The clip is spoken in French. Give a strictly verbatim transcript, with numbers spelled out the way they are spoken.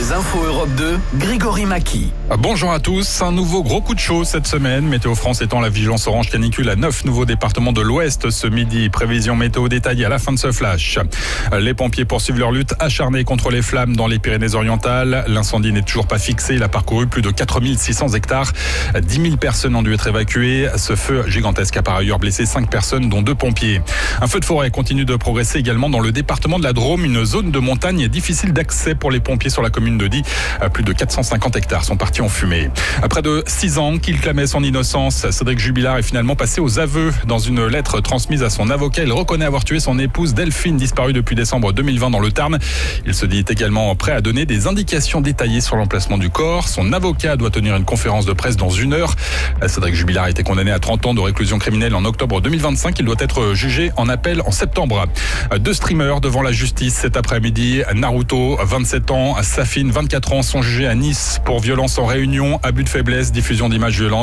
Les infos Europe deux, Grégory Maki. Bonjour à tous. Un nouveau gros coup de chaud cette semaine. Météo France étend la vigilance orange canicule à neuf nouveaux départements de l'Ouest ce midi. Prévision météo détaillée à la fin de ce flash. Les pompiers poursuivent leur lutte acharnée contre les flammes dans les Pyrénées-Orientales. L'incendie n'est toujours pas fixé. Il a parcouru plus de quatre mille six cents hectares. dix mille personnes ont dû être évacuées. Ce feu gigantesque a par ailleurs blessé cinq personnes, dont deux pompiers. Un feu de forêt continue de progresser également dans le département de la Drôme. Une zone de montagne est difficile d'accès pour les pompiers sur la commune de Die. Plus de quatre cent cinquante hectares sont partis en fumée. Après de six ans qu'il clamait son innocence, Cédric Jubilard est finalement passé aux aveux. Dans une lettre transmise à son avocat, il reconnaît avoir tué son épouse Delphine, disparue depuis décembre deux mille vingt dans le Tarn. Il se dit également prêt à donner des indications détaillées sur l'emplacement du corps. Son avocat doit tenir une conférence de presse dans une heure. Cédric Jubilard a été condamné à trente ans de réclusion criminelle en octobre deux mille vingt-cinq. Il doit être jugé en appel en septembre. Deux streamers devant la justice cet après-midi. Naruto, vingt-sept ans, Safine, vingt-quatre ans, sont jugés à Nice pour violence en réunion, abus de faiblesse, diffusion d'images violentes.